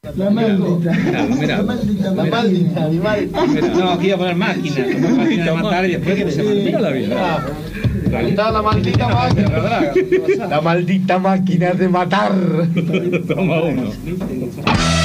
La maldita. Claro, mira. La maldita, animal. No, aquí iba a poner máquina. Máquina de matar y después que se mira la vida. Está la maldita máquina. La maldita máquina de matar. Toma uno.